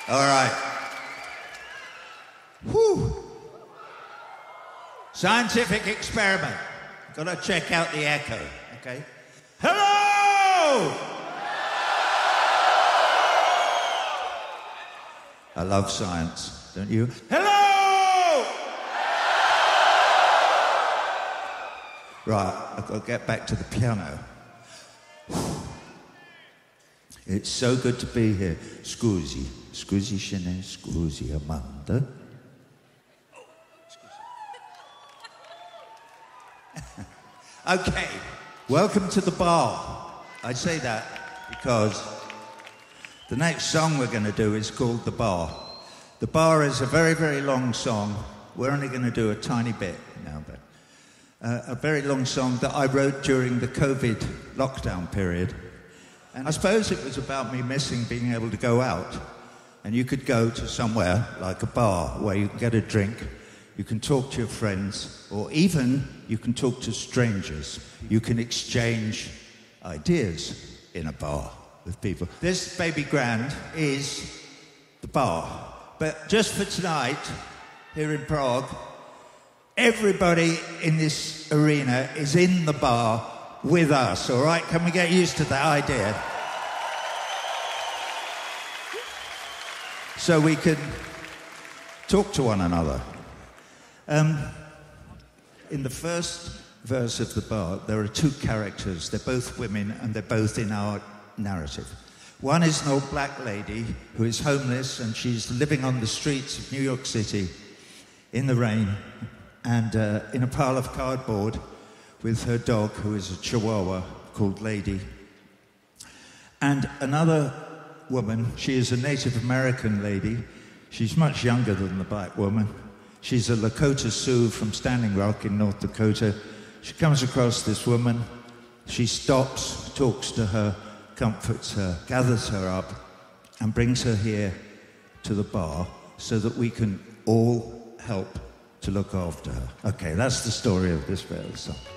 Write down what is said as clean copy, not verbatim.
All right. Whew. Scientific experiment. Got to check out the echo, okay? Hello! I love science, don't you? Hello! Right, I've got to get back to the piano. It's so good to be here. Scusi, ce ne scusi, Amanda. Okay, welcome to the bar. I say that because the next song we're going to do is called The Bar. The Bar is a very, very long song. We're only going to do a tiny bit now, but a very long song that I wrote during the COVID lockdown period. And I suppose it was about me missing being able to go out. And you could go to somewhere like a bar where you can get a drink, you can talk to your friends, or even you can talk to strangers. You can exchange ideas in a bar with people. This Baby Grand is the bar. But just for tonight, here in Prague, everybody in this arena is in the bar with us, all right? Can we get used to that idea? So we can talk to one another. In the first verse of the bar, there are two characters. They're both women, and they're both in our narrative. One is an old black lady who is homeless, and she's living on the streets of New York City in the rain and in a pile of cardboard with her dog, who is a Chihuahua called Lady. And another woman, she is a Native American lady. She's much younger than the black woman. She's a Lakota Sioux from Standing Rock in North Dakota. She comes across this woman. She stops, talks to her, comforts her, gathers her up, and brings her here to the bar so that we can all help to look after her. Okay, that's the story of this bit of the song.